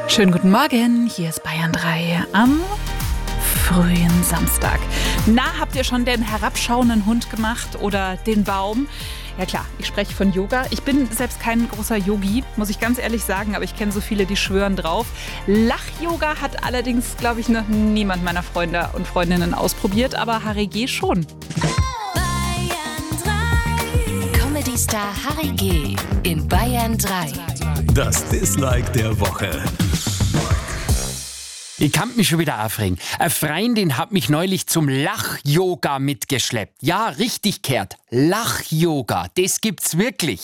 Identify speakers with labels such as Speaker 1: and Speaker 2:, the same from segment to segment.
Speaker 1: Schönen guten Morgen, hier ist Bayern 3 am frühen Samstag. Na, habt ihr schon den herabschauenden Hund gemacht oder den Baum? Ja klar, ich spreche von Yoga. Ich bin selbst kein großer Yogi, muss ich ganz ehrlich sagen, aber ich kenne so viele, die schwören drauf. Lach-Yoga hat allerdings, glaube ich, noch niemand meiner Freunde und Freundinnen ausprobiert, aber Harry G. schon.
Speaker 2: Comedy-Star Harry G. in Bayern 3.
Speaker 3: Das Dislike der Woche.
Speaker 4: Ich kann mich schon wieder aufregen. Eine Freundin hat mich neulich zum Lach-Yoga mitgeschleppt. Ja, richtig gehört. Lach-Yoga, das gibt's wirklich.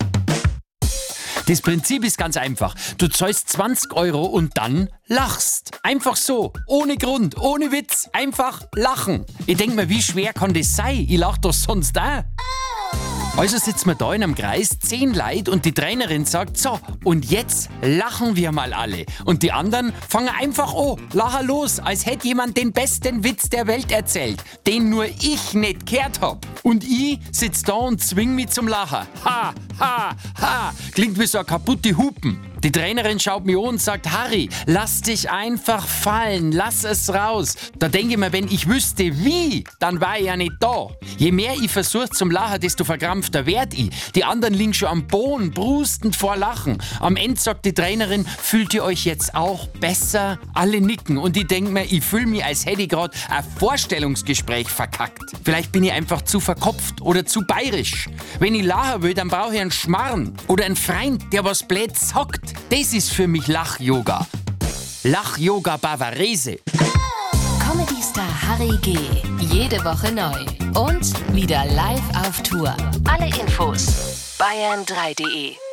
Speaker 4: Das Prinzip ist ganz einfach. Du zahlst 20 € und dann lachst. Einfach so, ohne Grund, ohne Witz, einfach lachen. Ich denk mir, wie schwer kann das sein? Ich lach doch sonst auch. Also sitzen wir da in einem Kreis, 10 Leute und die Trainerin sagt, so, und jetzt lachen wir mal alle. Und die anderen fangen einfach an, lachen los, als hätte jemand den besten Witz der Welt erzählt, den nur ich nicht gehört hab. Und ich sitz da und zwing mich zum Lachen. Ha, ha, ha, klingt wie so eine kaputte Hupen. Die Trainerin schaut mich an und sagt, Harry, lass dich einfach fallen, lass es raus. Da denke ich mir, wenn ich wüsste wie, dann war ich ja nicht da. Je mehr ich versuche zum Lachen, desto verkrampfter werd ich. Die anderen liegen schon am Boden, brustend vor Lachen. Am Ende sagt die Trainerin, fühlt ihr euch jetzt auch besser? Alle nicken und ich denke mir, ich fühle mich, als hätte ich gerade ein Vorstellungsgespräch verkackt. Vielleicht bin ich einfach zu verkopft oder zu bayerisch. Wenn ich lachen will, dann brauche ich einen Schmarrn oder einen Freund, der was blöd sagt. Das ist für mich Lach-Yoga. Lach-Yoga Bavarese.
Speaker 2: Comedy-Star Harry G. jede Woche neu. Und wieder live auf Tour. Alle Infos bayern3.de